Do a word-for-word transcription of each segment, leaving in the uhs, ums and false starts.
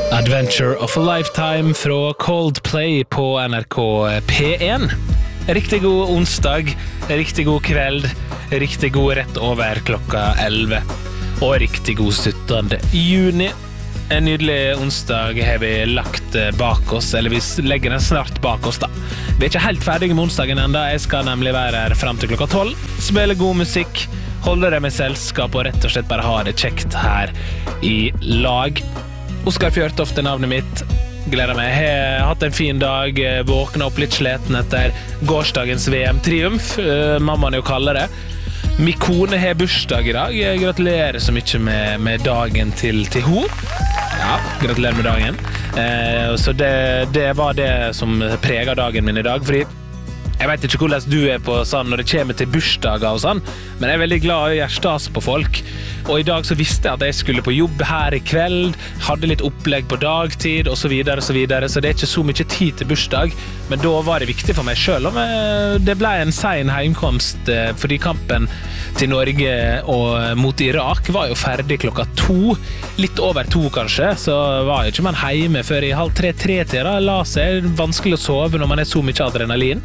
Adventure of a Lifetime fra Coldplay på N R K P en. Riktig god onsdag, riktig god kveld, riktig god rett over klokka elleve og riktig god syttende juni. En nydelig onsdag har vi lagt bak oss, eller vi legger den snart bak oss da. Vi er ikke helt ferdige med onsdagen enda, jeg skal nemlig være her frem til klokka tolv, spille god musikk, holde det med selskap og rett og slett bare ha det kjekt her i lag. Oskar Fjørtoft er navnet mitt. Gleder meg. Jeg har hatt en fin dag, våknet opp litt sleten etter gårsdagens V M-triumf, mammaen jo kaller det. Min kone har bursdag i dag. Jeg gratulerer så mye med, med dagen til, til ho. Ja, gratulerer med dagen. Eh, så det, det var det som preger dagen min i dag, fordi jeg vet ikke hvordan du er på sånn når det kommer til bursdager og sånn, men jeg er veldig glad i å gjøre stas på folk. Og i dag så visste jeg at jeg skulle på jobb her i kveld, hadde litt opplegg på dagtid og så videre og så videre, så det er ikke så mye tid til bursdag, men da var det viktig for meg selv om det ble en sen heimkomst, fordi kampen til Norge og mot Irak var jo ferdig klokka to, litt over to kanskje, så var jo ikke man hjemme før i halv tre-tre-tida, la seg, vanskelig å sove når man er så mye adrenalin.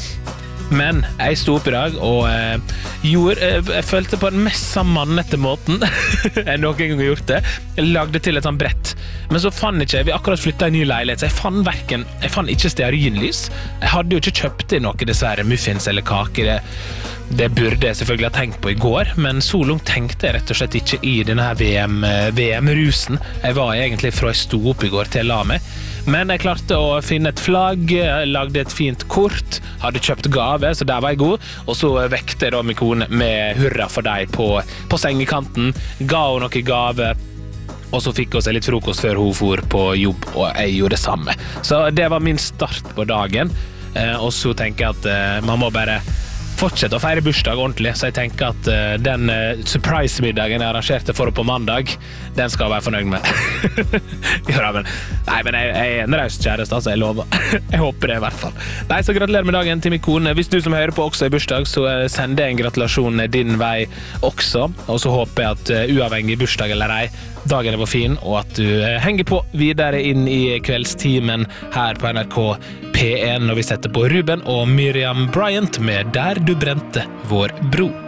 Men jeg sto opp i dag og eh, gjorde, eh, jeg følte på den mest sammannete måten jeg noen gang har gjort det. Jeg lagde til et sånt brett. Men så fann ikke jeg, vi akkurat flyttet i en ny leilighet, så jeg fann hverken, jeg fann ikke stearinlys. Jeg hadde jo ikke kjøpt inn noe dessverre, muffins eller kake. Det, det burde jeg selvfølgelig ha tenkt på i går, men så langt tenkte jeg rett og slett ikke i denne V M, V M-rusen. Jeg var egentlig fra jeg sto opp i går til jeg la meg. Men jeg klarte å finne et flagg, lagde et fint kort, hadde kjøpt gave, så der var jeg god. Og så vekte jeg da min kone med hurra for deg på, på sengekanten, ga hun noe gave, og så fikk hun seg litt frokost før hun for på jobb, og jeg gjorde det samme. Så det var min start på dagen, og så tenker jeg at man må bare fortsette å feire bursdag ordentlig, så jeg tenker at uh, den uh, surprise-middagen jeg arrangerte for på mandag, den skal jeg være fornøyd med. ja, men, nei, men jeg, jeg er en raust kjæreste, altså, jeg lover. jeg håper det i hvert fall. Nei, så gratulerer med dagen til min kone. Hvis du som hører på også i bursdag, så uh, send en gratulasjon din vei også, og så håper jeg at uh, uavhengig bursdag eller ei, dagen var fin, og at du uh, henger på videre inn i kveldstimen her på N R K P en når vi setter på Ruben og Miriam Bryant med Der du brente vår bro.